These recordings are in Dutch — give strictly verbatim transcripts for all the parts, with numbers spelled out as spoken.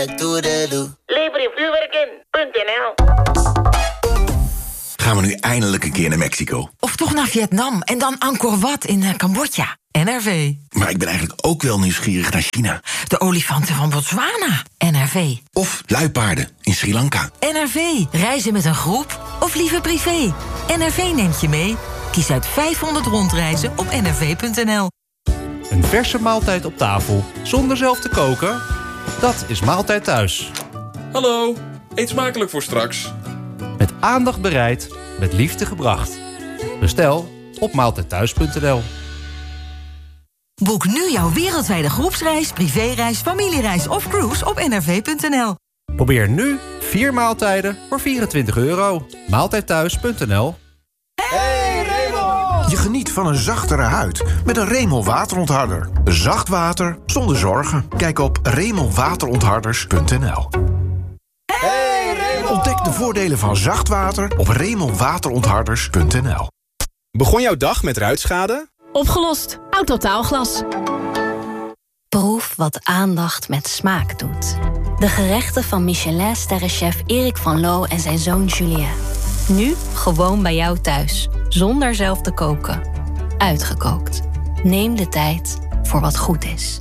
Lever je vuurwerk in punt n l. Gaan we nu eindelijk een keer naar Mexico? Of toch naar Vietnam en dan Angkor Wat in uh, Cambodja. N R V. Maar ik ben eigenlijk ook wel nieuwsgierig naar China. De olifanten van Botswana. N R V. Of luipaarden in Sri Lanka. N R V. Reizen met een groep of liever privé. N R V neemt je mee. Kies uit vijfhonderd rondreizen op n r v punt n l. Een verse maaltijd op tafel zonder zelf te koken? Dat is Maaltijd Thuis. Hallo, eet smakelijk voor straks. Met aandacht bereid, met liefde gebracht. Bestel op maaltijdthuis punt n l. Boek nu jouw wereldwijde groepsreis, privéreis, familiereis of cruise op n r v punt n l. Probeer nu vier maaltijden voor vierentwintig euro. maaltijdthuis punt n l. Hey Remel! Je geniet van een zachtere huid met een Remel waterontharder. Zacht water zonder zorgen. Kijk op remel waterontharders punt n l. Hey Remel! Ontdek de voordelen van zacht water op remel waterontharders punt n l. Begon jouw dag met ruitschade? Opgelost. Autotaalglas. Proef wat aandacht met smaak doet. De gerechten van Michelin-sterrenchef Erik van Loo en zijn zoon Julien. Nu gewoon bij jou thuis, zonder zelf te koken. Uitgekookt. Neem de tijd voor wat goed is.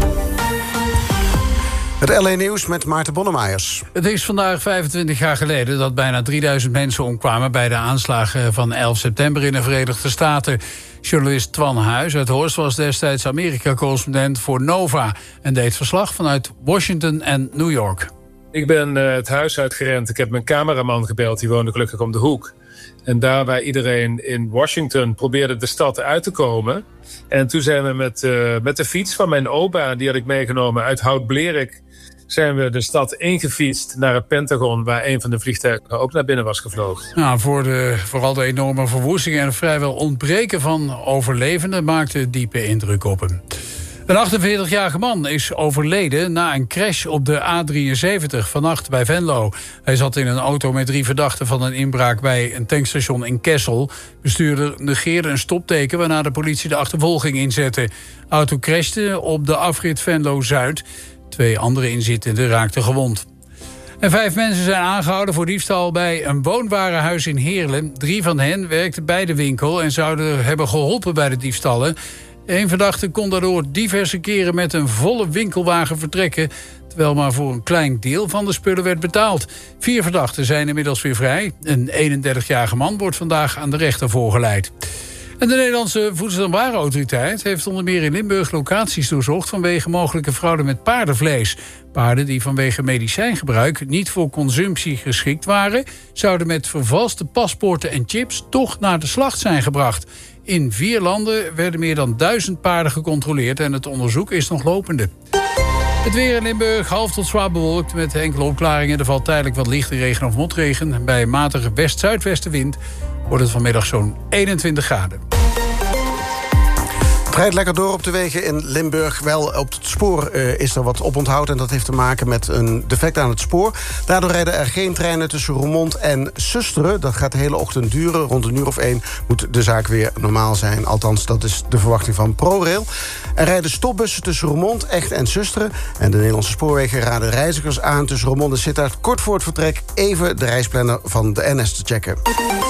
Het L A Nieuws met Maarten Bonnemeyers. Het is vandaag vijfentwintig jaar geleden dat bijna drieduizend mensen omkwamen bij de aanslagen van elf september in de Verenigde Staten. Journalist Twan Huis uit Horst was destijds Amerika-correspondent voor Nova en deed verslag vanuit Washington en New York. Ik ben uh, het huis uitgerend. Ik heb mijn cameraman gebeld, die woonde gelukkig om de hoek. En daar waar iedereen in Washington probeerde de stad uit te komen. En toen zijn we met, uh, met de fiets van mijn opa, die had ik meegenomen uit Hout-Blerik, zijn we de stad ingefietst naar het Pentagon, waar een van de vliegtuigen ook naar binnen was gevlogen. Nou, voor de, vooral de enorme verwoesting en het vrijwel ontbreken van overlevenden maakte diepe indruk op hem. Een achtenveertigjarige man is overleden na een crash op de A drieënzeventig vannacht bij Venlo. Hij zat in een auto met drie verdachten van een inbraak bij een tankstation in Kessel. Bestuurder negeerde een stopteken waarna de politie de achtervolging inzette. De auto crashte op de afrit Venlo-Zuid. Twee andere inzittenden raakten gewond. En vijf mensen zijn aangehouden voor diefstal bij een woonwarenhuis in Heerlen. Drie van hen werkten bij de winkel en zouden hebben geholpen bij de diefstallen. Eén verdachte kon daardoor diverse keren met een volle winkelwagen vertrekken, terwijl maar voor een klein deel van de spullen werd betaald. Vier verdachten zijn inmiddels weer vrij. Een eenendertigjarige man wordt vandaag aan de rechter voorgeleid. En de Nederlandse Voedsel- en Warenautoriteit heeft onder meer in Limburg locaties doorzocht vanwege mogelijke fraude met paardenvlees. Paarden die vanwege medicijngebruik niet voor consumptie geschikt waren, zouden met vervalste paspoorten en chips toch naar de slacht zijn gebracht. In vier landen werden meer dan duizend paarden gecontroleerd en het onderzoek is nog lopende. Het weer in Limburg half tot zwaar bewolkt met enkele opklaringen. Er valt tijdelijk wat lichte regen of motregen. Bij matige west-zuidwestenwind wordt het vanmiddag zo'n eenentwintig graden. Het rijdt lekker door op de wegen in Limburg. Wel, op het spoor uh, is er wat oponthoud en dat heeft te maken met een defect aan het spoor. Daardoor rijden er geen treinen tussen Roermond en Susteren. Dat gaat de hele ochtend duren. Rond een uur of één moet de zaak weer normaal zijn. Althans, dat is de verwachting van ProRail. Er rijden stopbussen tussen Roermond, Echt en Susteren. En de Nederlandse spoorwegen raden reizigers aan tussen Roermond en Sittard kort voor het vertrek even de reisplanner van de N S te checken.